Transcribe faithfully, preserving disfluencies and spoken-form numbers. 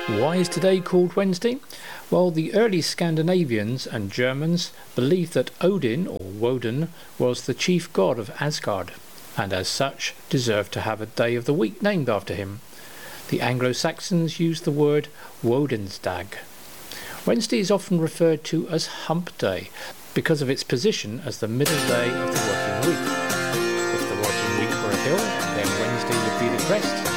Why is today called Wednesday? Well, the early Scandinavians and Germans believed that Odin, or Woden, was the chief god of Asgard, and as such deserved to have a day of the week named after him. The Anglo-Saxons used the word Woden'sdag. Wednesday is often referred to as Hump Day because of its position as the middle day of the working week. If the working week were a hill, then Wednesday would be the crest.